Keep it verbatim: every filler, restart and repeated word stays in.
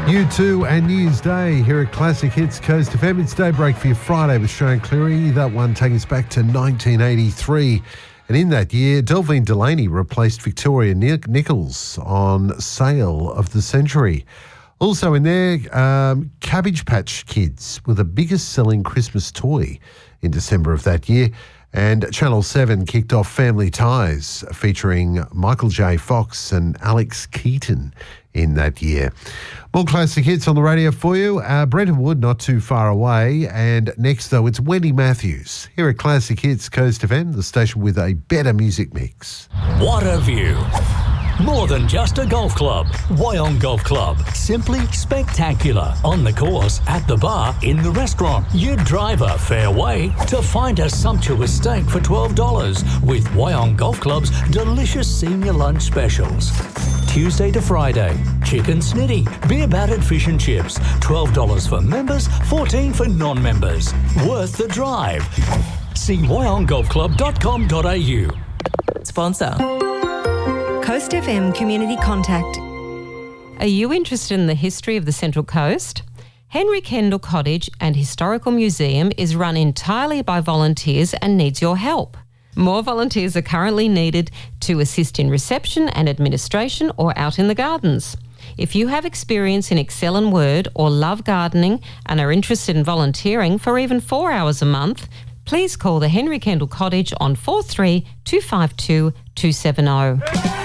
U two and New Year's Day here at Classic Hits Coast F M. It's Daybreak for your Friday with Shane Cleary. That one taking us back to nineteen eighty-three. And in that year, Delvine Delaney replaced Victoria Nichols on Sale of the Century. Also in there, um, Cabbage Patch Kids were the biggest selling Christmas toy in December of that year. And Channel seven kicked off Family Ties featuring Michael J. Fox and Alex Keaton in that year. More classic hits on the radio for you. Uh, Brenton Wood not too far away. And next, though, it's Wendy Matthews here at Classic Hits Coast F M, the station with a better music mix. What a view. More than just a golf club. Wyong Golf Club. Simply spectacular. On the course, at the bar, in the restaurant. You drive a fair way to find a sumptuous steak for twelve dollars with Wyong Golf Club's delicious senior lunch specials. Tuesday to Friday, chicken snitty, beer battered fish and chips. twelve dollars for members, fourteen dollars for non-members. Worth the drive. See wyong golf club dot com dot a u. Sponsor. Coast F M Community Contact. Are you interested in the history of the Central Coast? Henry Kendall Cottage and Historical Museum is run entirely by volunteers and needs your help. More volunteers are currently needed to assist in reception and administration or out in the gardens. If you have experience in Excel and Word or love gardening and are interested in volunteering for even four hours a month, please call the Henry Kendall Cottage on four three two five two two seven zero.